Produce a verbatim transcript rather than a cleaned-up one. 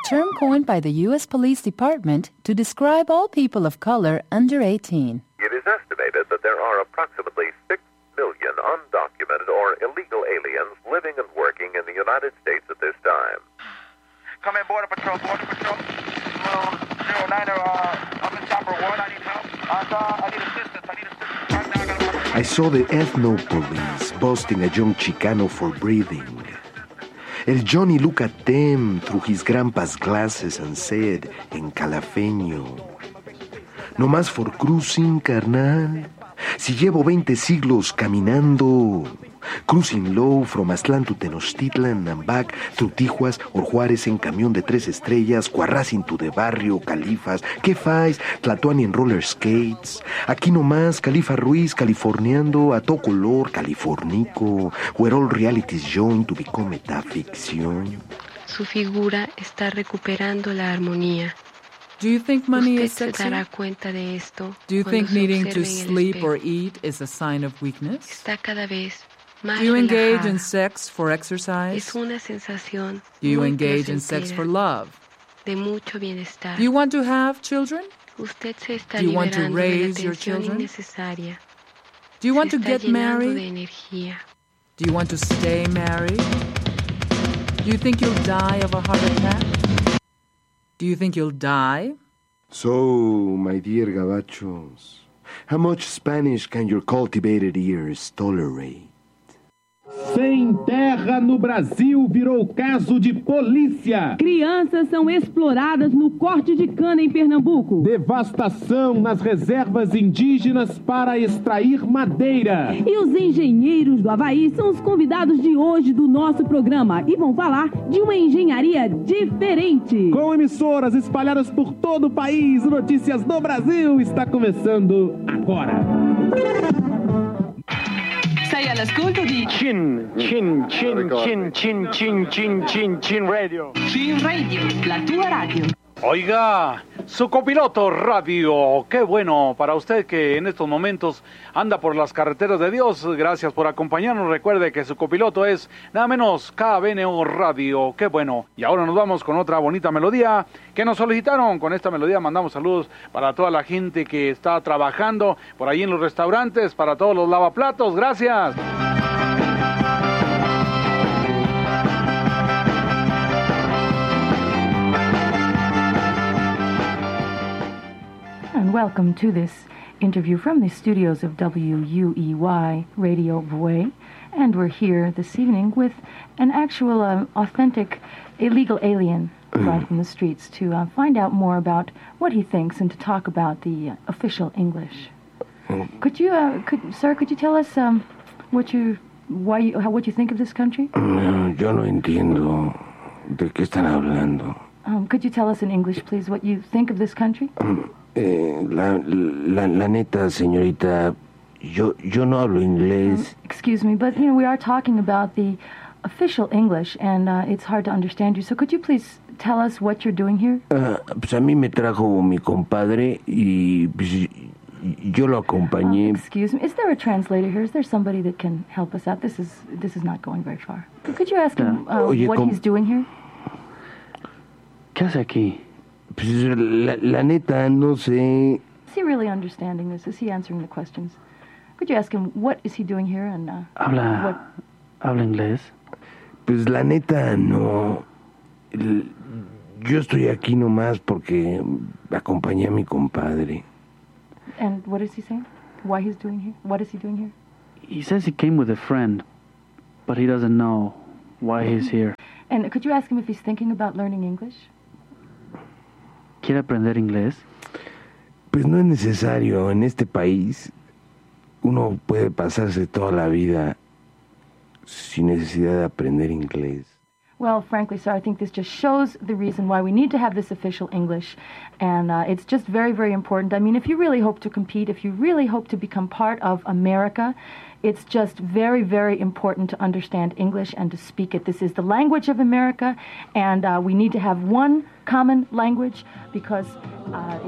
term coined by the U S Police Department to describe all people of color under eighteen. It is estimated that there are approximately six million undocumented or illegal aliens living and working in the United States at this time. Come in, Border Patrol, Border Patrol. Well, zero niner, uh, I'm in chopper one. I need help. Uh, I need assistance. I need assistance. Right now, I gotta... I saw the ethno police busting a young Chicano for breathing. El Johnny looked at them through his grandpa's glasses and said, en calafeño, no más for cruising, carnal. Si llevo veinte siglos caminando, cruising low from Aztlán to Tenochtitlan and back through Tijuas or Juárez en camión de tres estrellas, Cuarracin to the barrio, Califas, ¿qué faz? Tlatuani en roller skates, aquí nomás, Califa Ruiz, californiando, a todo color, californico, where all realities join to become metaficción. Su figura está recuperando la armonía. Do you think money is Usted se sexy? dará cuenta de esto Do you cuando think se needing observe to en el sleep espejo. or eat is a sign of weakness? Está cada vez más Do you engage in relajada. sex for exercise? Es una sensación Do you muy engage in sex placentera, for love? de mucho bienestar. Do you want to have children? Usted se está Do you want to liberando de la raise your tensión children? innecesaria. Do you want Se to está get llenando de married? energía. Do you want to stay married? Do you think you'll die of a heart attack? Do you think you'll die? So, my dear gabachos, how much Spanish can your cultivated ears tolerate? Sem terra no Brasil virou caso de polícia. Crianças são exploradas no corte de cana em Pernambuco. Devastação nas reservas indígenas para extrair madeira. E os engenheiros do Havaí são os convidados de hoje do nosso programa e vão falar de uma engenharia diferente. Com emissoras espalhadas por todo o país, o Notícias do Brasil está começando agora. Sei all'ascolto di Chin, Chin, Chin, Chin, Chin, Chin, Chin, Chin, Chin Radio. Chin Radio, la tua radio. Oiga, su copiloto radio, qué bueno para usted que en estos momentos anda por las carreteras de Dios. Gracias por acompañarnos. Recuerde que su copiloto es nada menos K B N O Radio, qué bueno. Y ahora nos vamos con otra bonita melodía que nos solicitaron. Con esta melodía mandamos saludos para toda la gente que está trabajando por ahí en los restaurantes, para todos los lavaplatos. Gracias. And welcome to this interview from the studios of W U E Y Radio Bue. And we're here this evening with an actual, uh, authentic, illegal alien brought from the streets to uh, find out more about what he thinks and to talk about the uh, official English. Could you, uh, could, sir, could you tell us um, what you, why you, how, what you think of this country? No, yo no entiendo de qué están hablando. Um, could you tell us in English, please, what you think of this country? Eh, la, la, la neta, señorita, yo, yo no hablo inglés. Um, excuse me, but, you know, we are talking about the official English, and uh, it's hard to understand you. So could you please tell us what you're doing here? Uh, pues a mí me trajo mi compadre y pues, yo lo acompañé. Um, excuse me, is there a translator here? Is there somebody that can help us out? This is this is not going very far. Could you ask him uh, Oye, what com- he's doing here? ¿Qué hace aquí? Pues la, la neta, no sé. Is he really understanding this? Is he answering the questions? Could you ask him what is he doing here and uh, Habla, what? habla inglés. Pues la neta, no. El- Yo estoy aquí nomás porque acompañé a mi compadre. And what is he saying? Why he's doing here? What is he doing here? He says he came with a friend, but he doesn't know why he's here. And could you ask him if he's thinking about learning English? ¿Quiere aprender inglés? Pues no es necesario. En este país uno puede pasarse toda la vida sin necesidad de aprender inglés. Well, frankly, sir, I think this just shows the reason why we need to have this official English. And uh, it's just very, very important. I mean, if you really hope to compete, if you really hope to become part of America, it's just very, very important to understand English and to speak it. This is the language of America, and uh, we need to have one common language because uh,